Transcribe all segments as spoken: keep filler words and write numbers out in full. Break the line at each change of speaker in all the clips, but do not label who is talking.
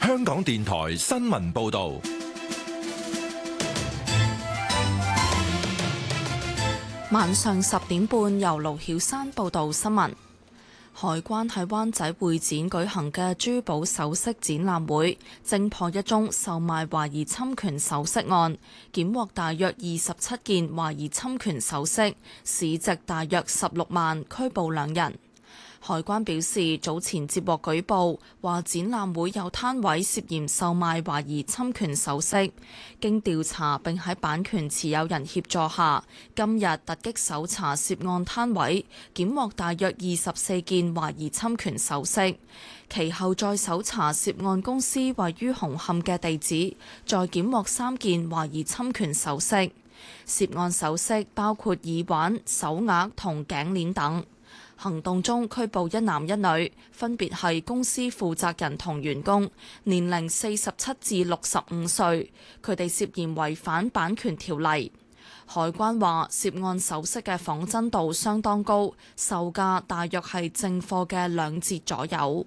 香港電台新聞報道。
晚上十點半，由盧曉珊報道新聞。海關喺灣仔會展舉行嘅珠寶首飾展覽會，偵破一宗售賣懷疑侵權首飾案，檢獲大約二十七件懷疑侵權首飾，市值大約十六萬，拘捕兩人。海關表示，早前接獲舉報，話展覽會有攤位涉嫌售賣懷疑侵權首飾。經調查並喺版權持有人協助下，今日突擊搜查涉案攤位，檢獲大約二十四件懷疑侵權首飾。其後再搜查涉案公司位於紅磡嘅地址，再檢獲三件懷疑侵權首飾。涉案首飾包括耳環、手鐲同頸鏈等。行動中拘捕一男一女，分別係公司負責人同員工，年齡四十七至六十五歲，佢哋涉嫌違反版權條例。海關話，涉案首飾嘅仿真度相當高，售價大約係正貨嘅兩折左右。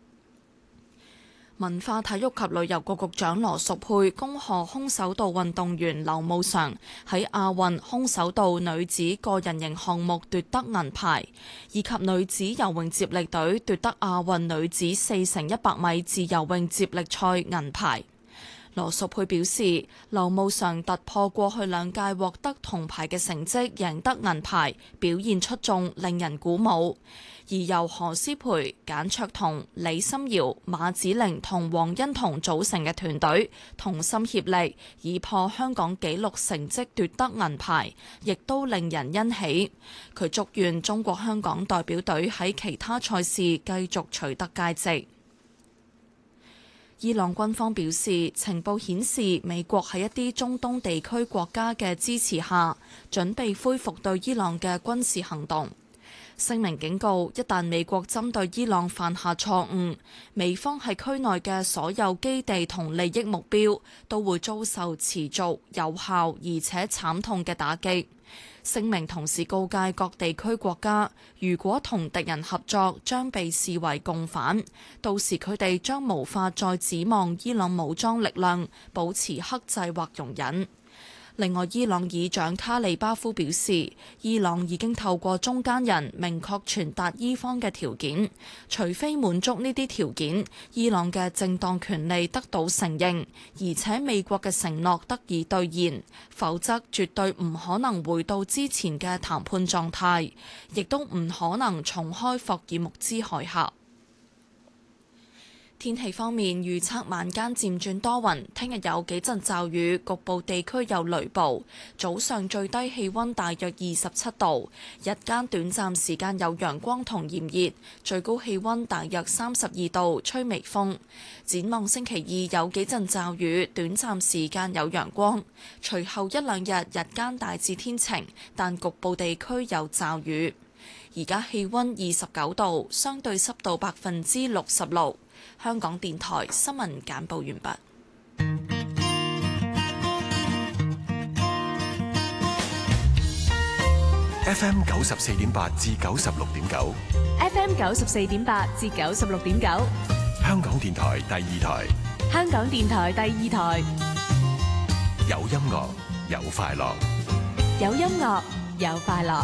文化體育及旅遊局局長羅淑佩恭賀空手道運動員劉慕裳喺亞運空手道女子個人型項目奪得銀牌，以及女子游泳接力隊奪得亞運女子四乘一百米自由泳接力賽銀牌。羅淑佩表示，劉慕裳突破過去兩屆獲得銅牌嘅成績，贏得銀牌，表現出眾，令人鼓舞。而由何詩蓓、簡卓彤、李心遙、馬子玲同黃欣彤組成嘅團隊，同心協力，以破香港紀錄成績奪得銀牌，亦都令人欣喜。佢祝願中國香港代表隊喺其他賽事繼續取得佳績。伊朗軍方表示，情報顯示美國喺一啲中東地區國家嘅支持下，準備恢復對伊朗嘅軍事行動。聲明警告，一旦美國針對伊朗犯下錯誤，美方喺區內嘅所有基地同利益目標都會遭受持續、有效而且慘痛嘅打擊。聲明同時告誡各地區國家，如果同敵人合作，將被視為共犯，到時佢哋將無法再指望伊朗武裝力量保持克制或容忍。另外，伊朗議長卡利巴夫表示，伊朗已經透過中間人明確傳達伊方嘅條件，除非滿足呢啲條件，伊朗嘅正當權利得到承認，而且美國嘅承諾得以兌現，否則絕對唔可能回到之前嘅談判狀態，亦都唔可能重開霍爾木茲海峽。天氣方面，預測晚間漸轉多雲，聽日有幾陣驟雨，局部地區有雷暴。早上最低氣溫大約二十七度，日間短暫時間有陽光同炎熱，最高氣溫大約三十二度，吹微風。展望星期二有幾陣驟雨，短暫時間有陽光，隨後一兩日日間大致天晴，但局部地區有驟雨。而家氣溫二十九度，相對濕度百分之六十六。香港電台新聞簡報完畢。
F M 九十四點八至九十六點九
，F M 九十四點八至九十六點九，
香港電台第二台，
香港電台第二台，
有音樂有快樂，
有音樂有快樂。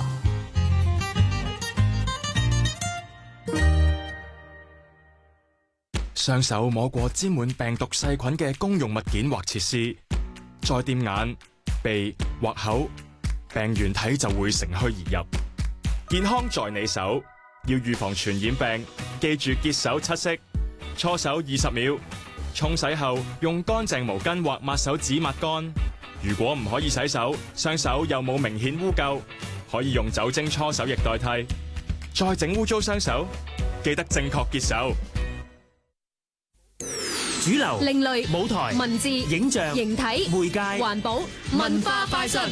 雙手摸過沾滿病毒細菌嘅公用物件或設施，再掂眼、鼻或口，病原體就會乘虛而入。健康在你手，要預防傳染病，記住潔手七式：搓手二十秒，沖洗後用乾淨毛巾或抹手紙抹乾。如果唔可以洗手，雙手又冇明顯污垢，可以用酒精搓手液代替。再整污糟雙手，記得正確潔手。
主流、
另類、
舞台、
文字、
影像、
形體、
媒介、
環保、文化快訊。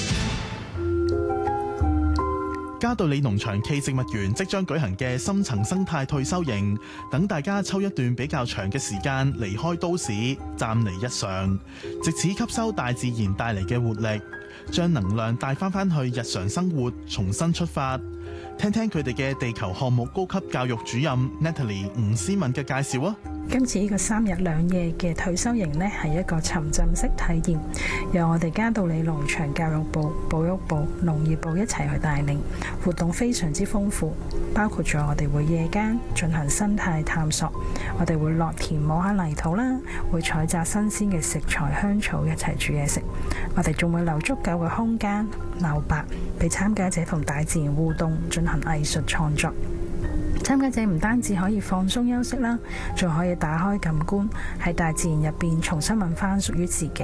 嘉道理農場暨植物園即將舉行嘅深層生態退休營，等大家抽一段比較長嘅時間離開都市，暫離日常，藉此吸收大自然帶嚟嘅活力，將能量帶翻翻去日常生活，重新出發。聽聽佢哋嘅地球項目高級教育主任 Natalie 吳思敏嘅介紹啊！
今次呢個三日兩夜嘅退休營呢，係一個沉浸式體驗，由我哋嘉道理農場教育部、保育部、農業部一齊去帶領，活動非常之豐富，包括咗我哋會夜間進行生態探索，我哋會落田摸下泥土啦，會採摘新鮮嘅食材香草一齊煮嘢食，我哋仲會留足夠嘅空間留白，俾參加者同大自然互動，進行藝術創作。參加者唔單止可以放鬆休息啦，仲可以打開感官，喺大自然入邊重新揾翻屬於自己